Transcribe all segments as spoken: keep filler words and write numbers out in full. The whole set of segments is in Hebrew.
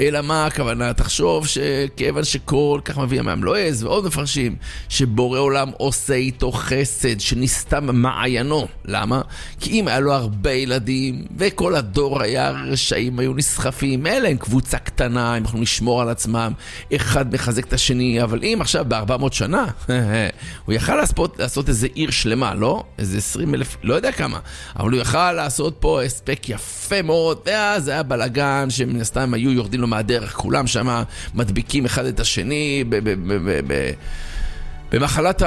אלא מה הכוונה? תחשוב שכיוון שכל כך מביא המים לועז, ועוד מפרשים שבורא עולם עושה איתו חסד שנסתם מעיינו. למה? כי אם היה לו הרבה ילדים וכל הדור היה רשעים, היו נסחפים, אלה הם קבוצה קטנה, הם יכולים לשמור על עצמם, אחד מחזק את השני. אבל אם עכשיו ב-ארבע מאות שנה הוא יכל לעשות, לעשות איזה עיר שלמה, לא? איזה עשרים אלף, לא יודע כמה, אבל הוא יכל לעשות פה הספק יפה מאוד, ואז היה בלגן שמן הסתם היו יורדים לו מהדרך, כולם שם מדביקים אחד את השני ב- ב- ב- ב- במחלת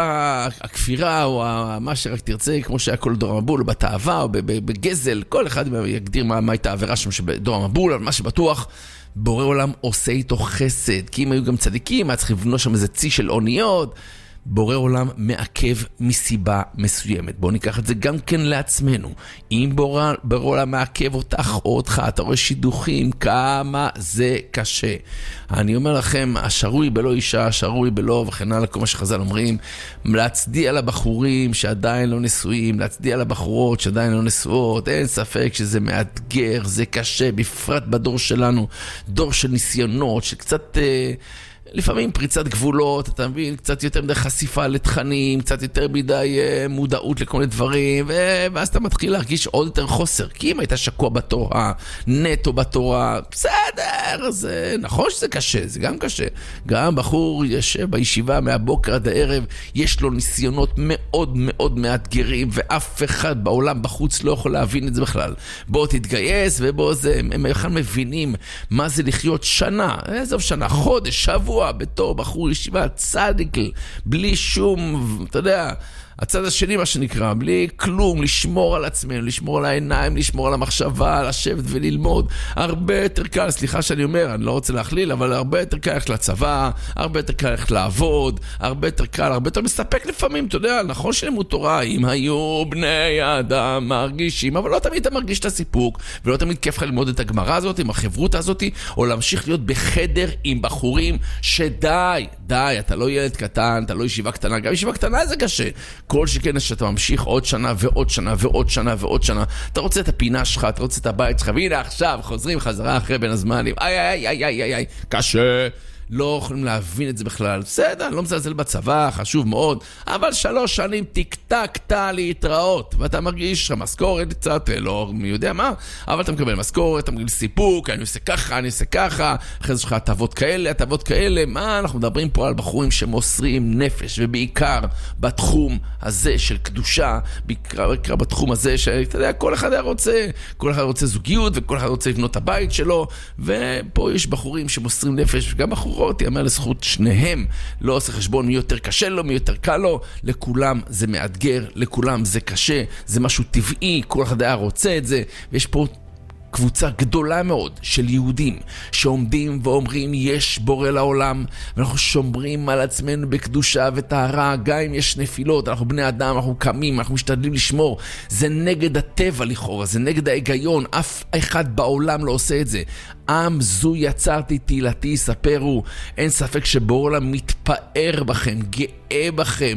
הכפירה או מה שרק תרצה, כמו שהיה כל דור המבול, או בתאווה או בגזל, כל אחד יגדיר מה, מה הייתה העבירה שם שבדור המבול, אבל מה שבטוח בורא עולם עושה איתו חסד, כי אם היו גם צדיקים, היה צריך לבנות שם איזה צי של אוניות. בורא עולם מעכב מסיבה מסוימת. בואו ניקח את זה גם כן לעצמנו. אם בורא, בורא עולם מעכב אותך או אותך, אתה רואה שידוכים, כמה זה קשה. אני אומר לכם, השרוי בלא אישה, השרוי בלא וכן הלאה, כל מה שחז"ל אומרים, להצדיע לבחורים שעדיין לא נשואים, להצדיע לבחורות שעדיין לא נשואות, אין ספק שזה מאתגר, זה קשה, בפרט בדור שלנו, דור של ניסיונות, שקצת... אה, לפעמים פריצת גבולות, אתה מבין, קצת יותר מדי חשיפה לתכנים, קצת יותר מדי מודעות לכל מיני דברים, ואז אתה מתחיל להרגיש עוד יותר חוסר, כי אם היית שקוע בתורה, נטו בתורה, בסדר, זה נכון שזה קשה, זה גם קשה. גם בחור יושב בישיבה מהבוקר עד הערב, יש לו ניסיונות מאוד מאוד מאתגרים, ואף אחד בעולם בחוץ לא יכול להבין את זה בכלל. בוא תתגייס, ובוא זה, הם בכלל מבינים מה זה לחיות שנה, איזו שנה, חודש, שבוע, בתור בחור ישיבה צדיק, בלי שום, אתה יודע, הצד השני מה שנקרא, בלי כלום, לשמור על עצמנו, לשמור על העיניים, לשמור על המחשבה, לשבת וללמוד. הרבה יותר קל, סליחה שאני אומר, אני לא רוצה להכליל, אבל הרבה יותר קל ללכת לצבא, הרבה יותר קל ללכת לעבוד, הרבה יותר קל, הרבה יותר מספק לפעמים, אתה יודע, נכון שלימוד תורה, אם היו בני האדם מרגישים, אבל לא תמיד אתה מרגיש את הסיפוק, ולא תמיד כיף לך ללמוד את הגמרא הזאת, עם החברות הזאת, או להמשיך להיות בחדר עם בחורים שדי, די, אתה לא ילד קטן, אתה לא ישיבה קטנה, גם ישיבה קטנה זה קשה. כל שכן שאתה ממשיך עוד שנה ועוד שנה ועוד שנה ועוד שנה, אתה רוצה את הפינה שלך, אתה רוצה את הבית שלך, והנה עכשיו חוזרים חזרה אחרי בין הזמנים, איי איי איי איי איי איי, קשה, לא יכולים להבין את זה בכלל. בסדר, לא מזלזל בצבא, חשוב מאוד, אבל שלוש שנים תקתקת להתראות, ואתה מרגיש שהמשכורת קצת, לא מי יודע מה, אבל אתה מקבל משכורת, אתה מקבל סיפוק, אני עושה ככה, אני עושה ככה, אחרי זה שלך הטבות כאלה, הטבות כאלה. מה אנחנו מדברים פה על בחורים שמוסרים נפש, ובעיקר בתחום הזה של קדושה, בעיקר, בעיקר בתחום הזה שאתה יודע, כל אחד רוצה, כל אחד רוצה זוגיות, וכל אחד רוצה לבנות הבית שלו, ופה יש בחורים שמוסרים נפש, וגם בחורים יאמר לזכות שניהם, לא עושה חשבון מי יותר קשה לו, מי יותר קל לו, לכולם זה מאתגר, לכולם זה קשה, זה משהו טבעי, כל אחד היה רוצה את זה, ויש פה קבוצה גדולה מאוד של יהודים שעומדים ואומרים יש בורא לעולם, ואנחנו שומרים על עצמנו בקדושה וטהרה, גם אם יש נפילות, אנחנו בני אדם, אנחנו קמים, אנחנו משתדלים לשמור. זה נגד הטבע לכאורה, זה נגד ההיגיון, אף אחד בעולם לא עושה את זה. עם זו יצרתי תהילתי יספרו. אין ספק שבורא עולם מתפאר בכם, גאה בכם,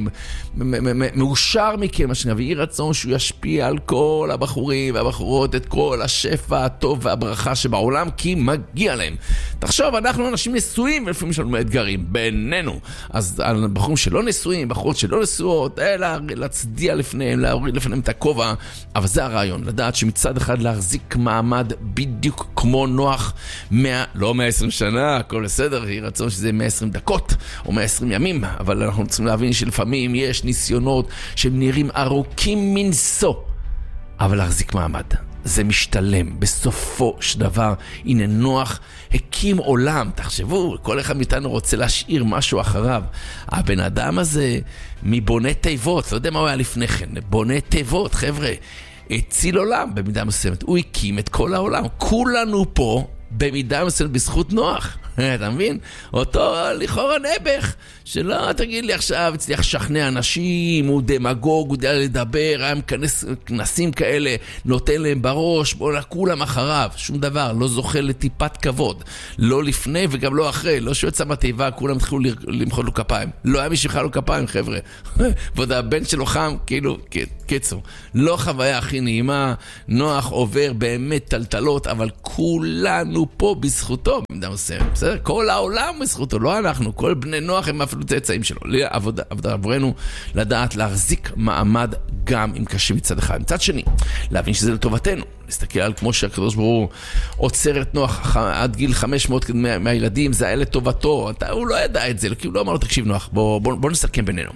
מאושר מכם, ויהי רצון שהוא ישפיע על כל הבחורים והבחורות את כל השפע הטוב והברכה שבעולם, כי מגיע להם. תחשוב, אנחנו אנשים נשואים, ולפעמים יש לנו אתגרים בינינו, אז על בחורים שלא נשואים, בחורות שלא נשואות, אלא להצדיע לפניהם, להוריד לפניהם את הכובע. אבל זה הרעיון, לדעת שמצד אחד להחזיק מעמד בדיוק כמו נוח, מאה, לא מאה ועשרים שנה, הכל בסדר, היא רצון שזה מאה ועשרים דקות או מאה ועשרים ימים, אבל אנחנו צריכים להבין שלפעמים יש ניסיונות שהם נראים ארוכים מנסו, אבל להחזיק מעמד זה משתלם. בסופו של דבר, הנה נוח הקים עולם, תחשבו, כל אחד מאיתנו רוצה להשאיר משהו אחריו. הבן אדם הזה מבונה תיבות, לא יודע מה הוא היה לפני כן, בונה תיבות, חבר'ה, הציל עולם במידה מסוימת, הוא הקים את כל העולם, כולנו פה במידה מסוימת בזכות נוח. אתה מבין? אותו לכאורה נעבך, שלא תגיד לי עכשיו, הצליח לשכנע אנשים, הוא דמגוג, הוא יודע לדבר, היה מכנס כנסים כאלה, נותן להם בראש, בוא לכולם אחריו, שום דבר, לא זוכה לטיפת כבוד, לא לפני וגם לא אחרי, לא שיוצא מהתיבה, כולם התחילו למחוא לו כפיים, לא היה מי שימחא לו כפיים, חבר'ה, ועוד הבן שלו חם, כאילו, קצור, לא חוויה הכי נעימה, נוח עובר באמת טלטלות, אבל כולנו פה בזכותו, בסדר? כל העולם בזכותו, לא אנחנו, כל בני נוח הם אפילו צאצאים שלו. עבודה, עבודה עבורנו לדעת להחזיק מעמד גם אם קשה מצד אחד. מצד שני, להבין שזה לטובתנו. להסתכל על כמו שהקדוש ברוך הוא עוצר את נוח עד גיל חמש מאות מהילדים, זה היה לטובתו. אתה, הוא לא ידע את זה, כי הוא לא אמר לו, תקשיב נוח, בוא, בוא, בוא נסכם בינינו.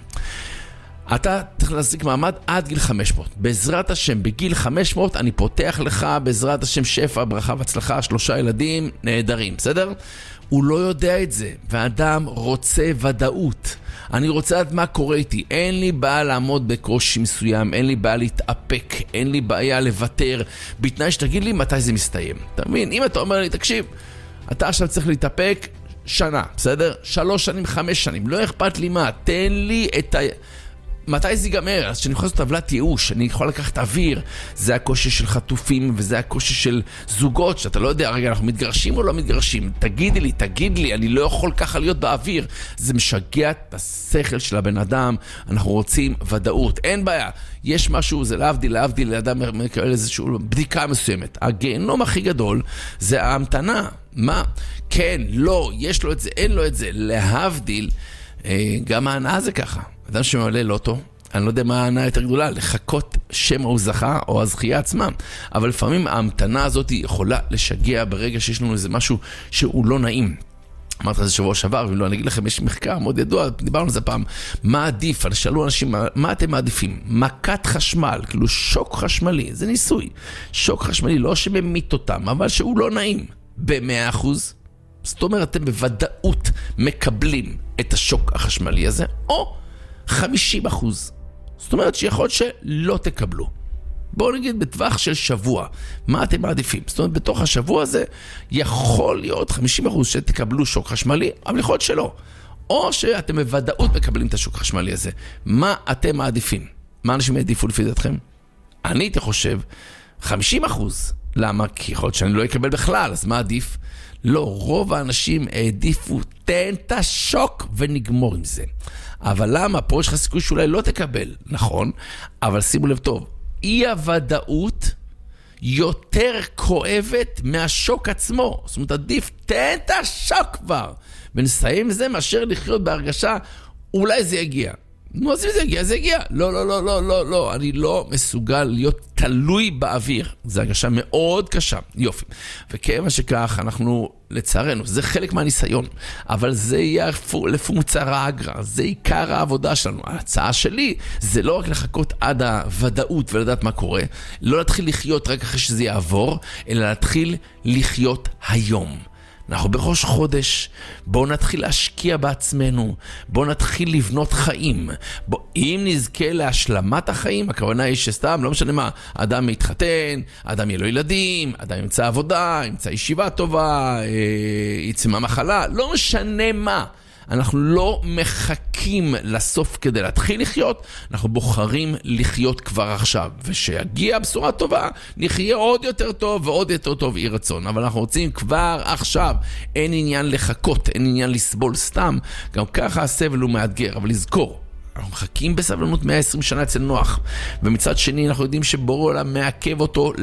אתה צריך להחזיק מעמד עד גיל חמש מאות. בעזרת השם, בגיל חמש מאות אני פותח לך, בעזרת השם שפע, ברכה והצלחה, שלושה ילדים נהדרים, בסדר? הוא לא יודע את זה, והאדם רוצה ודאות. אני רוצה לדעת מה קורה איתי. אין לי בעיה לעמוד בקושי מסוים, אין לי בעיה להתאפק, אין לי בעיה לוותר, בתנאי שתגיד לי מתי זה מסתיים. אתה מבין? אם אתה אומר לי, תקשיב, אתה עכשיו צריך להתאפק שנה, בסדר? שלוש שנים, חמש שנים, לא אכפת לי מה, תן לי את ה... מתי זה ייגמר? אז שאני יכול לעשות טבלת ייאוש, אני יכול לקחת אוויר, זה הקושי של חטופים וזה הקושי של זוגות, שאתה לא יודע, רגע, אנחנו מתגרשים או לא מתגרשים? תגידי לי, תגיד לי, אני לא יכול ככה להיות באוויר. זה משגע את השכל של הבן אדם, אנחנו רוצים ודאות, אין בעיה. יש משהו, זה להבדיל, להבדיל, לאדם מקבל איזושהי בדיקה מסוימת. הגיהנום הכי גדול זה ההמתנה. מה? כן, לא, יש לו את זה, אין לו את זה. להבדיל, גם ההנאה זה ככה. אדם שמעלה לוטו, אני לא יודע מה ההנאה יותר גדולה, לחכות שמא הוא זכה או הזכייה עצמם. אבל לפעמים ההמתנה הזאת יכולה לשגע ברגע שיש לנו איזה משהו שהוא לא נעים. אמרתי לזה שבוע שעבר, ואם לא, אני אגיד לכם, יש מחקר מאוד ידוע, דיברנו על זה פעם, מה עדיף? שאלו אנשים, מה, מה אתם מעדיפים? מכת חשמל, כאילו שוק חשמלי, זה ניסוי. שוק חשמלי, לא שממית אותם, אבל שהוא לא נעים. ב-מאה אחוז. זאת אומרת, אתם בוודאות מקבלים את השוק החשמלי הזה, או חמישים אחוז. זאת אומרת שיכול שלא תקבלו. בואו נגיד בטווח של שבוע, מה אתם מעדיפים? זאת אומרת, בתוך השבוע הזה יכול להיות חמישים אחוז שתקבלו שוק חשמלי, אבל יכול להיות שלא. או שאתם בוודאות מקבלים את השוק החשמלי הזה. מה אתם מעדיפים? מה אנשים יעדיפו לפי דעתכם? אני הייתי חושב חמישים אחוז. למה? כי יכול להיות שאני לא אקבל בכלל, אז מה עדיף? לא, רוב האנשים העדיפו, תן את השוק ונגמור עם זה. אבל למה? פה יש לך סיכוי שאולי לא תקבל. נכון, אבל שימו לב טוב, אי הוודאות יותר כואבת מהשוק עצמו. זאת אומרת, עדיף, תן את השוק כבר. ונסיים את זה מאשר לחיות בהרגשה, אולי זה יגיע. נו, אז אם זה יגיע, זה יגיע. לא, לא, לא, לא, לא, לא. אני לא מסוגל להיות תלוי באוויר. זו הרגשה מאוד קשה. יופי. וכיוון שכך, אנחנו, לצערנו, זה חלק מהניסיון. אבל זה יהיה לפונקציה האגרה. זה עיקר העבודה שלנו. ההצעה שלי, זה לא רק לחכות עד הוודאות ולדעת מה קורה. לא להתחיל לחיות רק אחרי שזה יעבור, אלא להתחיל לחיות היום. אנחנו בראש חודש, בואו נתחיל להשקיע בעצמנו, בואו נתחיל לבנות חיים. בוא, אם נזכה להשלמת החיים, הכוונה היא שסתם, לא משנה מה, אדם מתחתן, אדם יהיה לו ילדים, אדם ימצא עבודה, ימצא ישיבה טובה, יצא מהמחלה, לא משנה מה. אנחנו לא מחכים לסוף כדי להתחיל לחיות, אנחנו בוחרים לחיות כבר עכשיו. ושיגיע בשורה טובה, נחיה עוד יותר טוב ועוד יותר טוב, אי רצון. אבל אנחנו רוצים כבר עכשיו. אין עניין לחכות, אין עניין לסבול סתם. גם ככה הסבל הוא מאתגר, אבל לזכור. אנחנו מחכים בסבלנות מאה ועשרים שנה אצל נוח. ומצד שני אנחנו יודעים שבורא עולם מעכב אותו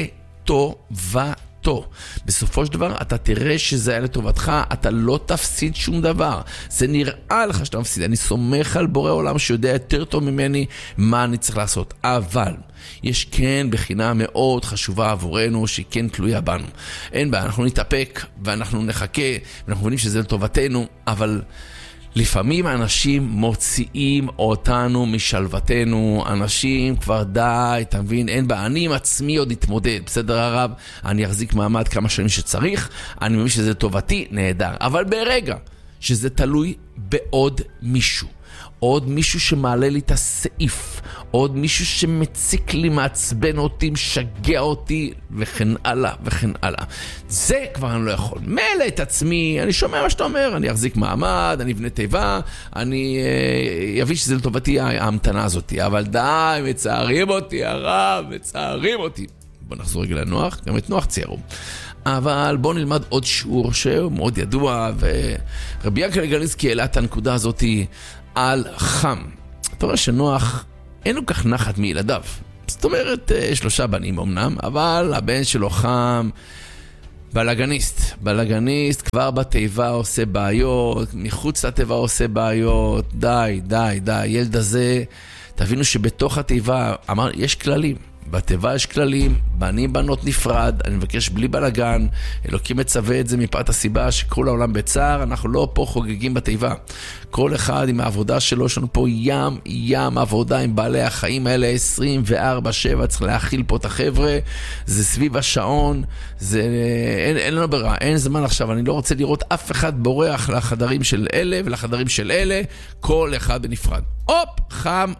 לטובה. בסופו של דבר אתה תראה שזה היה לטובתך, אתה לא תפסיד שום דבר. זה נראה לך שאתה מפסיד. אני סומך על בורא עולם שיודע יותר טוב ממני מה אני צריך לעשות. אבל יש כן בחינה מאוד חשובה עבורנו שהיא כן תלויה בנו. אין בה, אנחנו נתאפק ואנחנו נחכה ואנחנו מבינים שזה לטובתנו, אבל לפעמים אנשים מוציאים אותנו משלוותנו, אנשים כבר די, אתה מבין, אין בה, אני עם עצמי עוד אתמודד, בסדר הרב, אני אחזיק מעמד כמה שנים שצריך, אני מבין שזה טובתי, נהדר, אבל ברגע שזה תלוי בעוד מישהו. עוד מישהו שמעלה לי את הסעיף, עוד מישהו שמציק לי, מעצבן אותי, משגע אותי, וכן הלאה, וכן הלאה. זה כבר אני לא יכול. מלא את עצמי, אני שומע מה שאתה אומר, אני אחזיק מעמד, אני אבנה תיבה, אני אה, אביא שזה לטובתי ההמתנה הזאת, אבל די, מצערים אותי, הרב, מצערים אותי. בוא נחזור רגע לנוח, גם את נוח ציירו. אבל בוא נלמד עוד שיעור שהוא מאוד ידוע, ורבי ינקלה גלינסקי העלה את הנקודה הזאת על חם. אתה רואה שנוח אין לו כך נחת מילדיו. זאת אומרת, שלושה בנים אמנם, אבל הבן שלו חם, בלגניסט. בלגניסט כבר בתיבה עושה בעיות, מחוץ לתיבה עושה בעיות, די, די, די. ילד הזה, תבינו שבתוך התיבה, אמר, יש כללים. בתיבה יש כללים, בנים בנות נפרד, אני מבקש בלי בלגן, אלוקים מצווה את זה מפאת הסיבה שכל העולם בצער, אנחנו לא פה חוגגים בתיבה. כל אחד עם העבודה שלו, יש לנו פה ים, ים עבודה עם בעלי החיים האלה, עשרים וארבע שבע, צריך להכיל פה את החבר'ה, זה סביב השעון, זה, אין, אין לנו ברירה, אין זמן עכשיו, אני לא רוצה לראות אף אחד בורח לחדרים של אלה ולחדרים של אלה, כל אחד בנפרד. הופ, חם,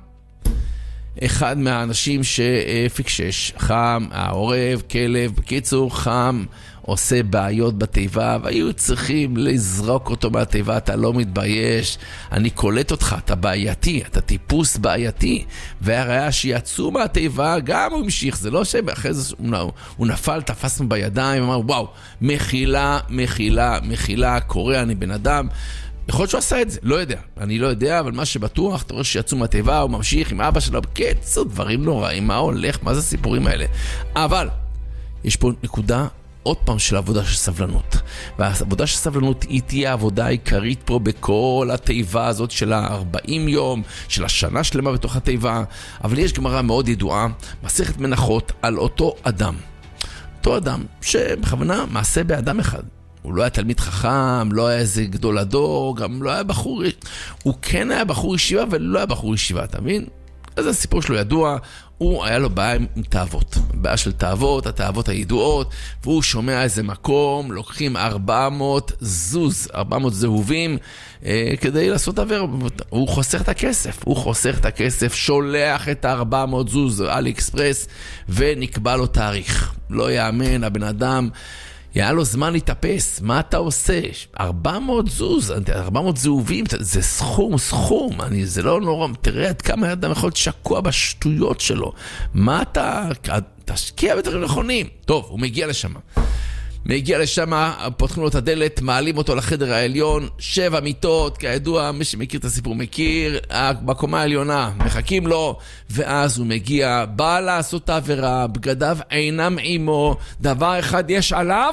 אחד מהאנשים שפיקשש, חם, העורב, כלב, בקיצור, חם, עושה בעיות בתיבה, והיו צריכים לזרוק אותו מהתיבה, אתה לא מתבייש, אני קולט אותך, אתה בעייתי, אתה טיפוס בעייתי, והראיה שיצאו מהתיבה, גם הוא המשיך, זה לא שאחרי זה הוא נפל, תפס בידיים, אמר, וואו, מחילה, מחילה, מחילה, קורא, אני בן אדם, יכול להיות שהוא עשה את זה, לא יודע, אני לא יודע, אבל מה שבטוח, אתה רואה שיצאו מהתיבה, הוא ממשיך עם אבא שלו, בקיצור, דברים נוראים, מה הולך, מה זה הסיפורים האלה? אבל, יש פה נקודה, עוד פעם של עבודה של סבלנות, והעבודה של סבלנות היא תהיה העבודה העיקרית פה בכל התיבה הזאת של ה-ארבעים יום, של השנה שלמה בתוך התיבה, אבל יש גמרא מאוד ידועה, מסכת מנחות על אותו אדם, אותו אדם שבכוונה מעשה באדם אחד, הוא לא היה תלמיד חכם, לא היה איזה גדול הדור, גם לא היה בחור, הוא כן היה בחור ישיבה ולא היה בחור ישיבה, אתה מבין? אז הסיפור שלו ידוע, הוא היה לו בעיה עם תאוות, בעיה של תאוות, התאוות הידועות, והוא שומע איזה מקום, לוקחים ארבע מאות זוז, ארבע מאות זהובים, אה, כדי לעשות עבר, הוא חוסך את הכסף, הוא חוסך את הכסף, שולח את ארבע מאות זוז, אלי אקספרס, ונקבע לו תאריך. לא יאמן, הבן אדם, היה לו זמן להתאפס, מה אתה עושה? ארבע מאות זוז, ארבע מאות זהובים, זה סכום, סכום, אני, זה לא נורא, תראה עד כמה אדם יכול להיות שקוע בשטויות שלו, מה אתה, תשקיע בדברים נכונים. טוב, הוא מגיע לשם, מגיע לשם, פותחים לו את הדלת, מעלים אותו לחדר העליון, שבע מיטות, כידוע, מי שמכיר את הסיפור מכיר, בקומה העליונה, מחכים לו, ואז הוא מגיע, בא לעשות העבירה, בגדיו אינם עמו, דבר אחד יש עליו,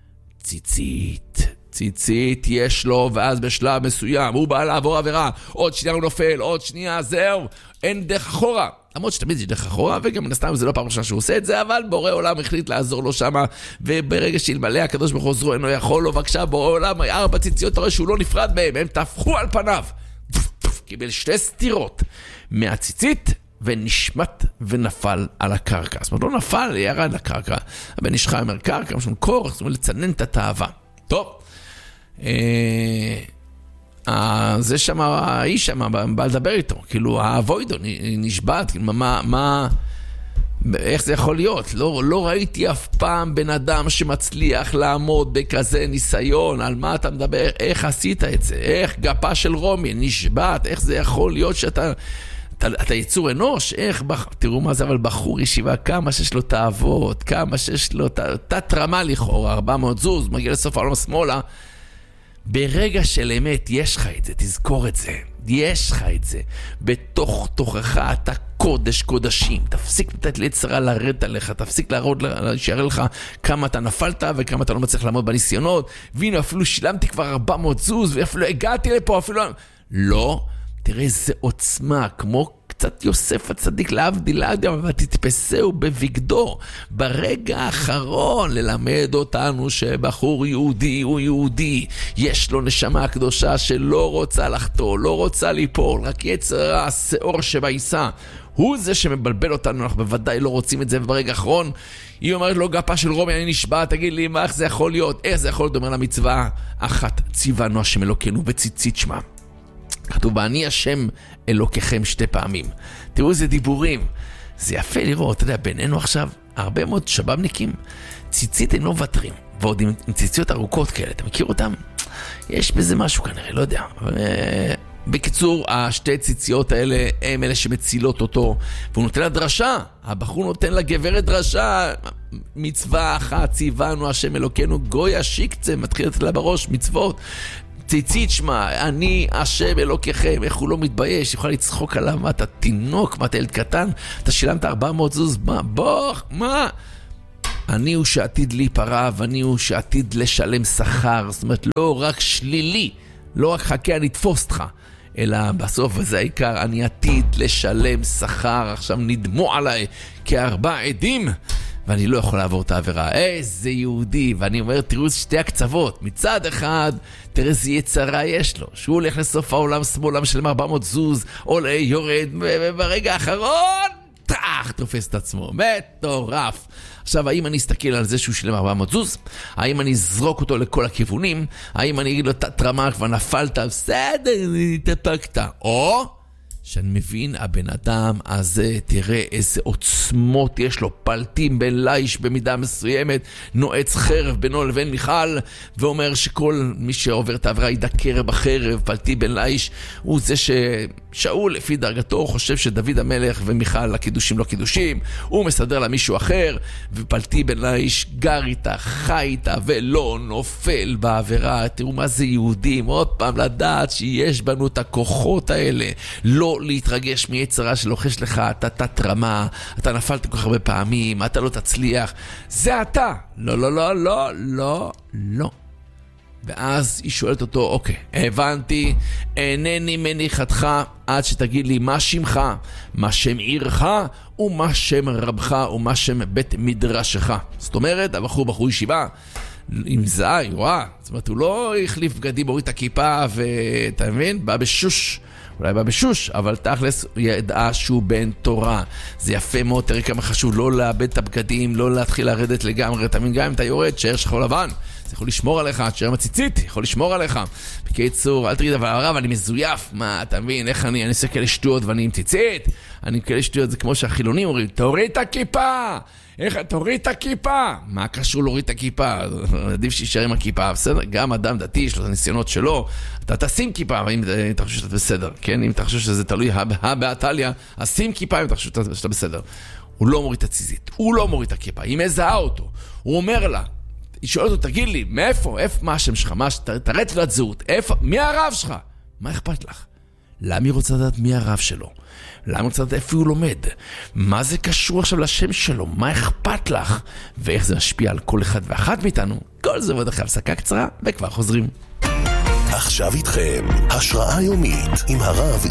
ציצית. ציצית יש לו, ואז בשלב מסוים, הוא בא לעבור עבירה, עוד שנייה הוא נופל, עוד שנייה, זהו, אין דרך אחורה. למרות שתמיד יש דרך אחורה, וגם נסתם זה לא פעם ראשונה שהוא עושה את זה, אבל בורא עולם החליט לעזור לו שמה, וברגע שאלמלא הקדוש ברוך הוא עזרו, אינו יכול לו, בבקשה, בורא עולם, ארבע ציציות, אתה רואה שהוא לא נפרד בהם, הם תהפכו על פניו. קיבל שתי סתירות מהציצית, ונשמט ונפל על הקרקע. זאת אומרת, לא נפל, ירד לקרקע. הבן איש חי אומר קרקע, משום קור, זאת אומרת, לצנן את התאווה. טוב. זה שם, האיש שם, בא לדבר איתו, כאילו, האבוידו נשבט, כאילו, מה, מה, איך זה יכול להיות? לא, לא ראיתי אף פעם בן אדם שמצליח לעמוד בכזה ניסיון, על מה אתה מדבר, איך עשית את זה, איך גפה של רומי נשבט, איך זה יכול להיות שאתה, אתה, אתה יצור אנוש, איך, תראו מה זה, אבל בחור ישיבה, כמה שיש לו תאוות, כמה שיש לו, תת רמה לכאורה, ארבע מאות זוז, מגיע לסוף העולם שמאלה, ברגע של אמת יש לך את זה, תזכור את זה, יש לך את זה, בתוך תוכך אתה קודש קודשים, תפסיק לתת ליצרה לרד עליך, תפסיק להראות, שיראה לך כמה אתה נפלת וכמה אתה לא מצליח לעמוד בניסיונות, והנה אפילו שילמתי כבר ארבע מאות זוז ואפילו הגעתי לפה, אפילו לא, תראה איזה עוצמה, כמו קצת יוסף הצדיק להבדיל לאדם, אבל תתפסהו בבגדו, ברגע האחרון ללמד אותנו שבחור יהודי הוא יהודי, יש לו נשמה קדושה שלא רוצה לחטוא, לא רוצה ליפול, רק יצר השאור שבעיסה, הוא זה שמבלבל אותנו, אנחנו בוודאי לא רוצים את זה, וברגע האחרון, היא אומרת לו, גפה של רומי, אני נשבע, תגיד לי, מה, איך זה יכול להיות? איך זה יכול להיות? אומר למצווה, אחת ציוונו השם אלוקינו בציצית שמה. כתוב, אני השם אלוקיכם שתי פעמים. תראו איזה דיבורים. זה יפה לראות, אתה יודע, בינינו עכשיו, הרבה מאוד שבבניקים, ציצית הם לא מוותרים, ועוד עם, עם ציציות ארוכות כאלה, אתה מכיר אותם? יש בזה משהו כנראה, לא יודע. אבל, בקיצור, השתי ציציות האלה הם אלה שמצילות אותו, והוא נותן לה דרשה, הבחור נותן לה גברת דרשה, מצווה אחת, ציוונו השם אלוקינו, גויה שיקצה, מתחיל לתת לה בראש מצוות, ציצית שמה, אני השם אלוקיכם, איך הוא לא מתבייש, יכול לצחוק עליו, מה אתה תינוק, מה אתה ילד קטן, אתה שילמת ארבע מאות זוז, מה, בוא, מה? אני הוא שעתיד להיפרע, ואני הוא שעתיד לשלם שכר, זאת אומרת, לא רק שלילי, לא רק חכה, אני תפוס אותך, אלא בסוף, וזה העיקר, אני עתיד לשלם שכר, עכשיו נדמו עליי כארבע עדים, ואני לא יכול לעבור את העבירה. איזה יהודי, ואני אומר, תראו שתי הקצוות, מצד אחד, תראה איזה יצרה יש לו, שהוא הולך לסוף העולם שמאלה, משלם ארבע מאות זוז, עולה, יורד, וברגע האחרון, טח, תופס את עצמו, מטורף. עכשיו, האם אני אסתכל על זה שהוא שלם ארבע מאות זוז? האם אני אזרוק אותו לכל הכיוונים? האם אני אגיד לו, תתרמה, כבר נפלת, בסדר, תפקת. או שאני מבין, הבן אדם הזה, תראה איזה עוצמות יש לו, פלטים בין ליש במידה מסוימת, נועץ חרב בינו לבין מיכל, ואומר שכל מי שעובר את העבירה ידקר בחרב, פלטי בין ליש, הוא זה ששאול לפי דרגתו חושב שדוד המלך ומיכל הקידושים לא קידושים, הוא מסדר לה מישהו אחר, ופלטי בין ליש גר איתה, חי איתה, ולא נופל בעבירה. תראו מה זה יהודים, עוד פעם לדעת שיש בנו את הכוחות האלה, לא להתרגש מיצרה שלוחש לך, אתה תתרמה, אתה נפלת כל כך הרבה פעמים, אתה לא תצליח, זה אתה. לא, לא, לא, לא, לא, לא. ואז היא שואלת אותו, אוקיי, הבנתי, אינני מניחתך עד שתגיד לי מה שמך, מה שם עירך, ומה שם רבך, ומה שם בית מדרשך. זאת אומרת, הבחור בחור ישיבה, עם זהי, וואה, זאת אומרת, הוא לא החליף בגדים, הוריד את הכיפה, ואתה מבין? בא בשוש, אולי בא בשוש, אבל תכלס ידעה שהוא בן תורה. זה יפה מאוד, תראי כמה חשוב לא לאבד את הבגדים, לא להתחיל לרדת לגמרי, תמיד גם אם אתה יורד, שער שחור לבן, זה יכול לשמור עליך, שער מציצית, יכול לשמור עליך. בקיצור, אל תגיד, אבל הרב, אני מזויף, מה, אתה מבין, איך אני, אני עושה כאלה שטויות ואני עם ציצית? אני כאלה שטויות, זה כמו שהחילונים אומרים, תוריד את הכיפה! איך, תוריד את הכיפה! מה קשור להוריד את הכיפה? עדיף שישאר עם הכיפה, בסדר? גם אדם דתי, יש לו את הניסיונות שלו, אתה תשים כיפה, אם אתה חושב שאתה בסדר, כן? אם אתה חושב שזה תלוי באטליה, אז שים כיפה אם אתה חושב שאתה בסדר. הוא לא מוריד את הציזית, הוא לא מוריד את הכיפה, היא מזהה אותו, הוא אומר לה, היא שואלת אותו, תגיד לי, מאיפה, איפה, מה השם שלך, מה, תראה תלת זהות, איפה, מי הרב שלך? מה אכפת לך? למה היא רוצה לדעת מי הרב שלו? למה היא רוצה לדעת איפה הוא לומד? מה זה קשור עכשיו לשם שלו? מה אכפת לך? ואיך זה משפיע על כל אחד ואחת מאיתנו? כל זה ועוד אחרי הפסקה קצרה, וכבר חוזרים. עכשיו איתכם, השראה יומית עם הרב